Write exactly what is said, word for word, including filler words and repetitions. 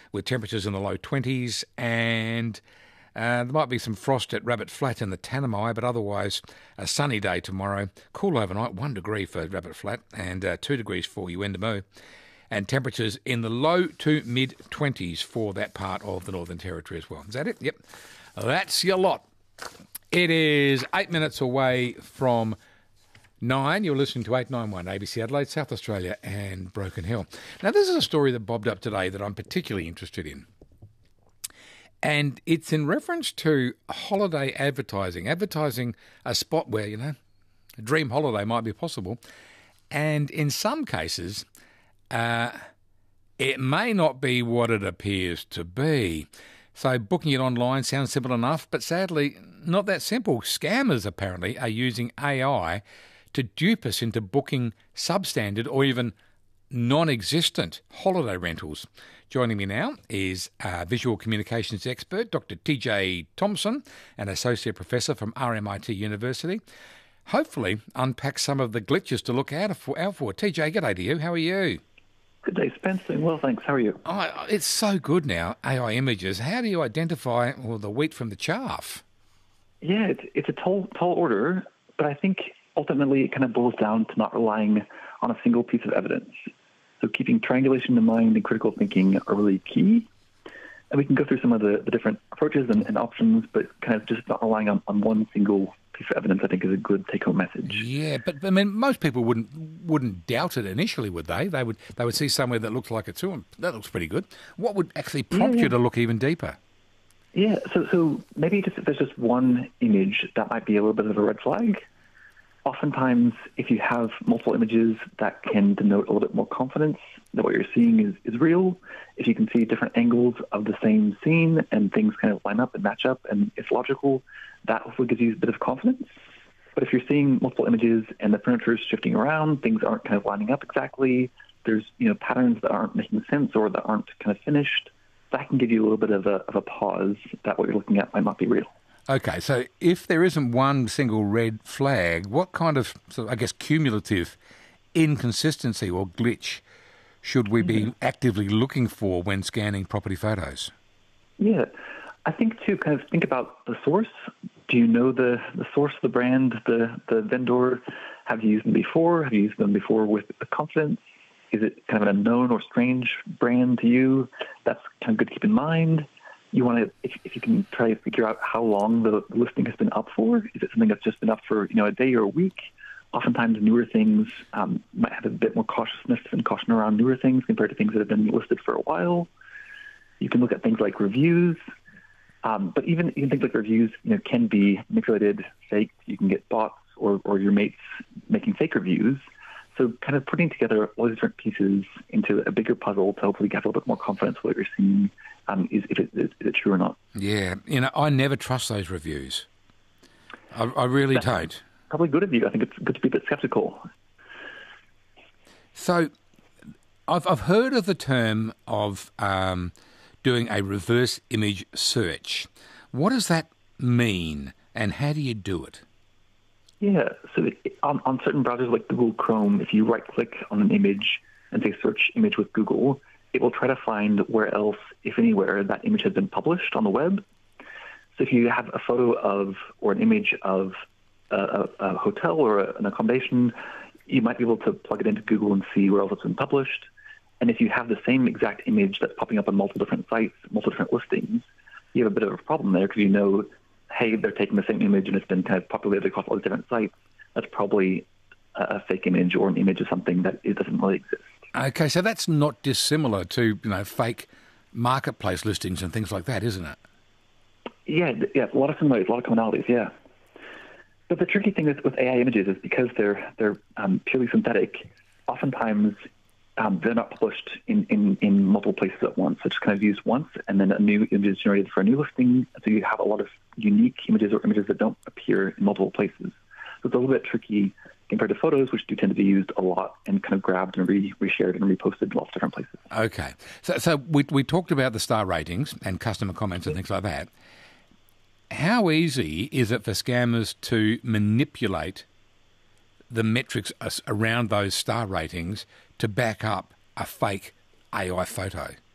with temperatures in the low twenties, and uh, there might be some frost at Rabbit Flat in the Tanami, but otherwise a sunny day tomorrow. Cool overnight, one degree for Rabbit Flat and uh, two degrees for Yuendamu, and temperatures in the low to mid-twenties for that part of the Northern Territory as well. Is that it? Yep. That's your lot. It is eight minutes away from nine. You're listening to eight ninety-one A B C Adelaide, South Australia and Broken Hill. Now, this is a story that bobbed up today that I'm particularly interested in. And it's in reference to holiday advertising, advertising a spot where, you know, a dream holiday might be possible. And in some cases, uh, it may not be what it appears to be. So booking it online sounds simple enough, but sadly, not that simple. Scammers apparently are using A I to dupe us into booking substandard or even non-existent holiday rentals. Joining me now is uh, visual communications expert Doctor T J Thompson, an associate professor from R M I T University. Hopefully unpack some of the glitches to look out for. Out for. T J, g'day to you. How are you? Good day, Spence. Doing well, thanks. How are you? Oh, it's so good now, A I images. How do you identify well, the wheat from the chaff? Yeah, it's, it's a tall, tall order, but I think ultimately it kind of boils down to not relying on a single piece of evidence. So keeping triangulation in mind and critical thinking are really key. And we can go through some of the, the different approaches and, and options, but kind of just not relying on, on one single piece of evidence, I think, is a good take-home message. Yeah, but I mean, most people wouldn't wouldn't doubt it initially, would they? They would they would see somewhere that looks like it too, and that looks pretty good. What would actually prompt yeah. you to look even deeper? Yeah, so so maybe just if there's just one image that might be a little bit of a red flag. Oftentimes, if you have multiple images, that can denote a little bit more confidence that what you're seeing is, is real. If you can see different angles of the same scene and things kind of line up and match up and it's logical, that hopefully gives you a bit of confidence. But if you're seeing multiple images and the furniture is shifting around, things aren't kind of lining up exactly, there's you know patterns that aren't making sense or that aren't kind of finished, that can give you a little bit of a, of a pause that what you're looking at might not be real. Okay, so if there isn't one single red flag, what kind of, sort of I guess, cumulative inconsistency or glitch should we be mm-hmm. actively looking for when scanning property photos? Yeah, I think to kind of think about the source. Do you know the, the source of the brand, the, the vendor? Have you used them before? Have you used them before with confidence? Is it kind of an unknown or strange brand to you? That's kind of good to keep in mind. You want to, if, if you can try to figure out how long the listing has been up for. Is it something that's just been up for, you know, a day or a week? Oftentimes newer things um, might have a bit more cautiousness and caution around newer things compared to things that have been listed for a while. You can look at things like reviews. Um, but even, even things like reviews, you know, can be manipulated, faked. You can get bots or, or your mates making fake reviews. So kind of putting together all these different pieces into a bigger puzzle to hopefully get a little bit more confidence what you're seeing, um, is, if it, is, is it true or not. Yeah, you know, I never trust those reviews. I, I really That's don't. Probably good of you. I think it's good to be a bit skeptical. So I've, I've heard of the term of um, doing a reverse image search. What does that mean and how do you do it? Yeah, so it, on, on certain browsers like Google Chrome, if you right-click on an image and say search image with Google, it will try to find where else, if anywhere, that image has been published on the web. So if you have a photo of or an image of a, a, a hotel or a, an accommodation, you might be able to plug it into Google and see where else it's been published. And if you have the same exact image that's popping up on multiple different sites, multiple different listings, you have a bit of a problem there because you know, hey, they're taking the same image and it's been kind of populated across all these different sites. That's probably a fake image or an image of something that it doesn't really exist. Okay, so that's not dissimilar to, you know, fake marketplace listings and things like that, isn't it? Yeah, yeah, a lot of similarities, a lot of commonalities, yeah. But the tricky thing with, with A I images is because they're they're um, purely synthetic, oftentimes um, they're not published in, in, in multiple places at once. So it's kind of used once, and then a new image is generated for a new listing. So you have a lot of unique images or images that don't appear in multiple places. So it's a little bit tricky compared to photos, which do tend to be used a lot and kind of grabbed and re- reshared and reposted in lots of different places. Okay. So, so we, we talked about the star ratings and customer comments and things like that. How easy is it for scammers to manipulate the metrics around those star ratings to back up a fake A I photo?